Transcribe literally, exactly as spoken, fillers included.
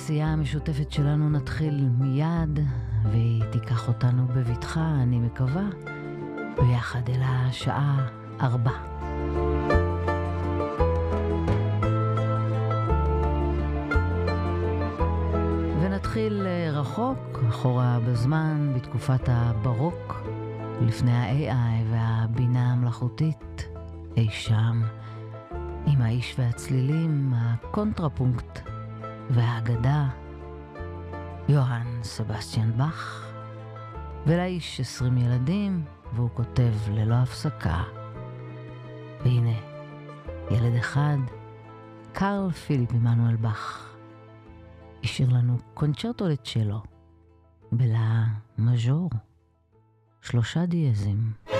העשייה המשותפת שלנו נתחיל מיד, והיא תיקח אותנו בבטחה, אני מקווה, ביחד אל השעה ארבע. ונתחיל רחוק, אחורה בזמן, בתקופת הברוק, לפני ה-איי איי והבינה המלאכותית, אי שם, עם האיש והצלילים, הקונטרפונקט והאגדה, יוהאן סבסטיאן באך, ולאיש עשרים ילדים, והוא כותב ללא הפסקה. והנה, ילד אחד, קרל פיליפ עמנואל באך, השאיר לנו קונצ'רטו לצ'לו, בלה מז'ור, שלושה דיאזים.